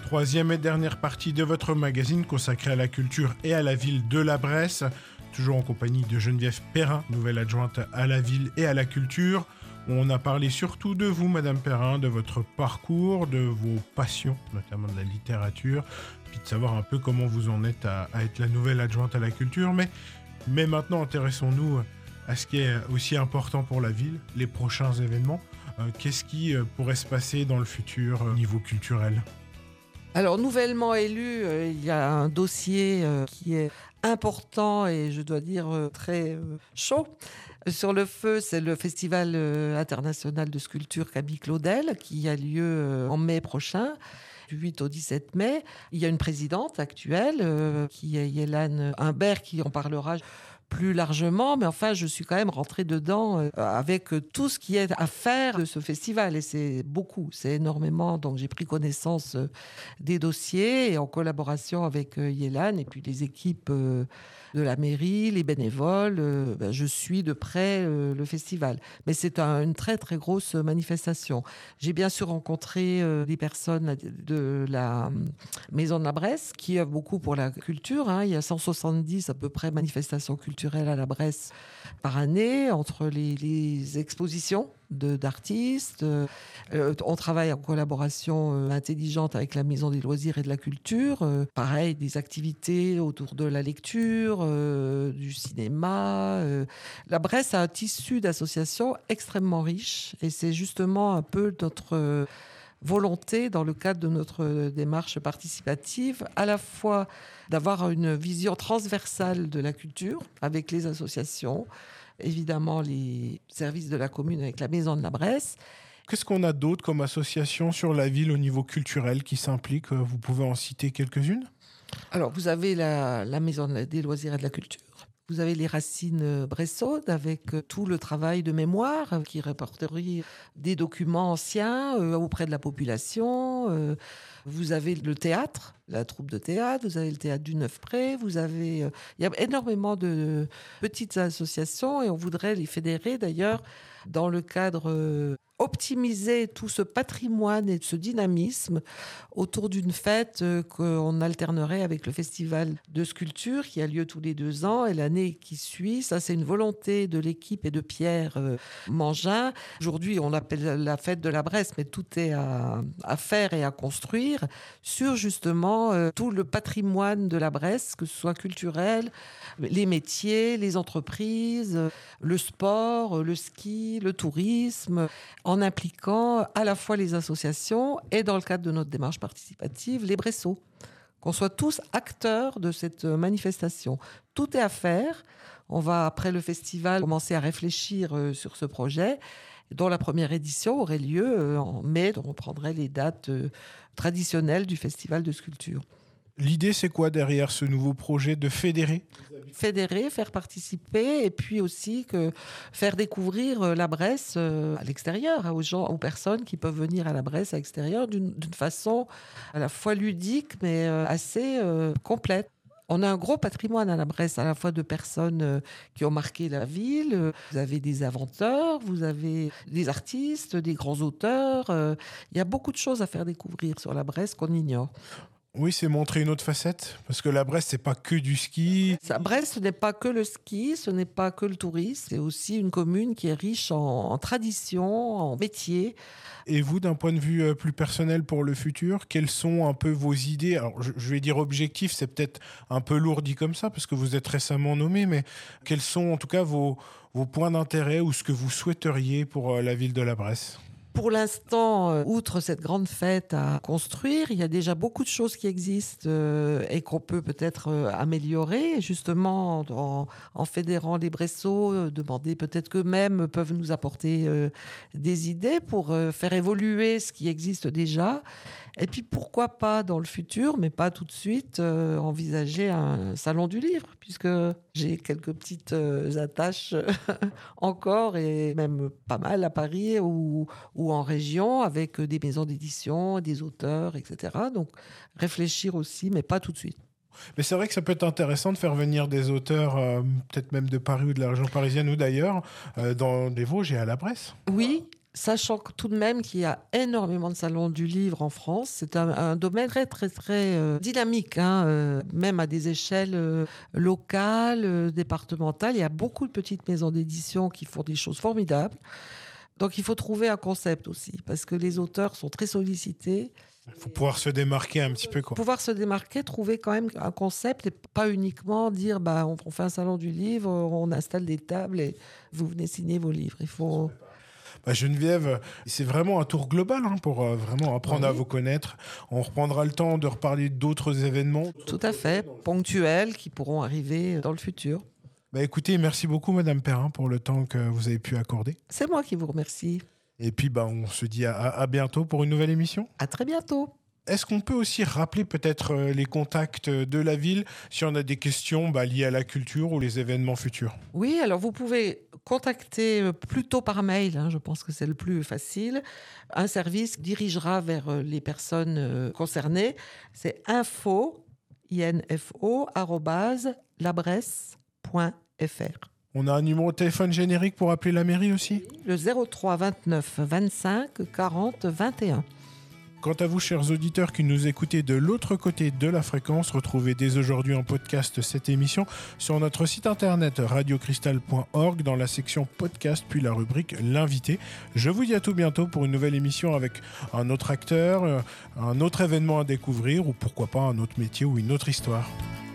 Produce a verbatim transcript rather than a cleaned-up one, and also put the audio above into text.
Troisième et dernière partie de votre magazine consacrée à la culture et à la ville de la Bresse. Toujours en compagnie de Geneviève Perrin, nouvelle adjointe à la ville et à la culture. On a parlé surtout de vous, Madame Perrin, de votre parcours, de vos passions, notamment de la littérature, puis de savoir un peu comment vous en êtes à, à être la nouvelle adjointe à la culture. Mais, mais maintenant, intéressons-nous à ce qui est aussi important pour la ville, les prochains événements. Euh, qu'est-ce qui euh, pourrait se passer dans le futur au euh, niveau culturel ? Alors, nouvellement élu, euh, il y a un dossier euh, qui est important et je dois dire euh, très euh, chaud. Sur le feu, c'est le Festival euh, international de sculpture Camille Claudel qui a lieu euh, en mai prochain. Du huit au dix-sept mai. Il y a une présidente actuelle euh, qui est Yélane Humbert qui en parlera plus largement, mais enfin, je suis quand même rentrée dedans euh, avec tout ce qui est à faire de ce festival, et c'est beaucoup, c'est énormément, donc j'ai pris connaissance euh, des dossiers, et en collaboration avec euh, Yélane, et puis les équipes euh, de la mairie, les bénévoles, euh, ben, je suis de près euh, le festival. Mais c'est un, une très très grosse manifestation. J'ai bien sûr rencontré euh, des personnes de la Maison de la Bresse, qui œuvrent beaucoup pour la culture, hein. Il y a cent soixante-dix à peu près manifestations culturelles à la Bresse par année, entre les, les expositions de, d'artistes. Euh, on travaille en collaboration euh, intelligente avec la Maison des loisirs et de la culture. Euh, pareil, des activités autour de la lecture, euh, du cinéma. Euh. La Bresse a un tissu d'associations extrêmement riche, et c'est justement un peu notre euh, volonté, dans le cadre de notre démarche participative, à la fois d'avoir une vision transversale de la culture avec les associations, évidemment les services de la commune avec la Maison de la Bresse. Qu'est-ce qu'on a d'autre comme association sur la ville au niveau culturel qui s'implique ? Vous pouvez en citer quelques-unes ? Alors, vous avez la, la Maison des loisirs et de la culture. Vous avez les Racines Bressaudes avec tout le travail de mémoire qui répertorie des documents anciens euh, auprès de la population. Euh, vous avez le théâtre, la troupe de théâtre, vous avez le théâtre du Neuf-Pré, vous avez... Euh, il y a énormément de petites associations et on voudrait les fédérer d'ailleurs dans le cadre... Euh, optimiser tout ce patrimoine et ce dynamisme autour d'une fête euh, qu'on alternerait avec le festival de sculpture qui a lieu tous les deux ans, et l'année qui suit, ça c'est une volonté de l'équipe et de Pierre euh, Mangin. Aujourd'hui on appelle la fête de la Bresse, mais tout est à, à faire et à construire sur justement euh, tout le patrimoine de la Bresse, que ce soit culturel, les métiers, les entreprises, le sport, le ski, le tourisme, en impliquant à la fois les associations et, dans le cadre de notre démarche participative, les Bressots. Qu'on soit tous acteurs de cette manifestation. Tout est à faire. On va, après le festival, commencer à réfléchir euh, sur ce projet, dont la première édition aurait lieu euh, en mai, dont on prendrait les dates euh, traditionnelles du festival de sculpture. L'idée, c'est quoi derrière ce nouveau projet de fédérer ? Fédérer, faire participer, et puis aussi que faire découvrir la Bresse à l'extérieur, aux gens, aux personnes qui peuvent venir à la Bresse à l'extérieur d'une, d'une façon à la fois ludique, mais assez euh, complète. On a un gros patrimoine à la Bresse, à la fois de personnes euh, qui ont marqué la ville. Vous avez des inventeurs, vous avez des artistes, des grands auteurs. Euh, il y a beaucoup de choses à faire découvrir sur la Bresse qu'on ignore. Oui, c'est montrer une autre facette, parce que la Bresse, c'est pas que du ski. La Bresse, ce n'est pas que le ski, ce n'est pas que le tourisme, c'est aussi une commune qui est riche en, en traditions, en métiers. Et vous, d'un point de vue euh, plus personnel pour le futur, quelles sont un peu vos idées ? Alors, je, je vais dire objectif, c'est peut-être un peu lourd dit comme ça, parce que vous êtes récemment nommé, mais quels sont en tout cas vos, vos points d'intérêt ou ce que vous souhaiteriez pour euh, la ville de la Bresse ? Pour l'instant, euh, outre cette grande fête à construire, il y a déjà beaucoup de choses qui existent euh, et qu'on peut peut-être euh, améliorer, justement en, en fédérant les Bressots, euh, demander peut-être qu'eux-mêmes peuvent nous apporter euh, des idées pour euh, faire évoluer ce qui existe déjà. Et puis pourquoi pas dans le futur, mais pas tout de suite, euh, envisager un salon du livre, puisque j'ai quelques petites euh, attaches encore, et même pas mal à Paris ou, ou en région, avec des maisons d'édition, des auteurs, et cetera. Donc réfléchir aussi, mais pas tout de suite. Mais c'est vrai que ça peut être intéressant de faire venir des auteurs, euh, peut-être même de Paris ou de la région parisienne ou d'ailleurs, euh, dans les Vosges et à la Bresse. Oui. Sachant que tout de même qu'il y a énormément de salons du livre en France, c'est un, un domaine très très très euh, dynamique, hein, euh, même à des échelles euh, locales, euh, départementales. Il y a beaucoup de petites maisons d'édition qui font des choses formidables. Donc il faut trouver un concept aussi, parce que les auteurs sont très sollicités. Il faut pouvoir se démarquer un petit peu, quoi. Pouvoir se démarquer, trouver quand même un concept et pas uniquement dire bah, on, on fait un salon du livre, on installe des tables et vous venez signer vos livres. Il faut... Bah Geneviève, c'est vraiment un tour global hein, pour euh, vraiment apprendre oui. à vous connaître. On reprendra le temps de reparler d'autres événements. Tout à fait, ponctuels qui pourront arriver dans le futur. Bah écoutez, merci beaucoup Madame Perrin pour le temps que vous avez pu accorder. C'est moi qui vous remercie. Et puis bah, on se dit à, à bientôt pour une nouvelle émission. À très bientôt. Est-ce qu'on peut aussi rappeler peut-être euh, les contacts de la ville si on a des questions bah, liées à la culture ou les événements futurs? Oui, alors vous pouvez contacter plutôt par mail, hein, je pense que c'est le plus facile. Un service dirigera vers les personnes euh, concernées. C'est info, info, arrobase, labresse point f r. On a un numéro de téléphone générique pour appeler la mairie aussi? Le zéro trois vingt-neuf vingt-cinq quarante vingt et un. Quant à vous, chers auditeurs qui nous écoutez de l'autre côté de la fréquence, retrouvez dès aujourd'hui en podcast cette émission sur notre site internet radio cristal point org dans la section podcast puis la rubrique l'invité. Je vous dis à tout bientôt pour une nouvelle émission avec un autre acteur, un autre événement à découvrir ou pourquoi pas un autre métier ou une autre histoire.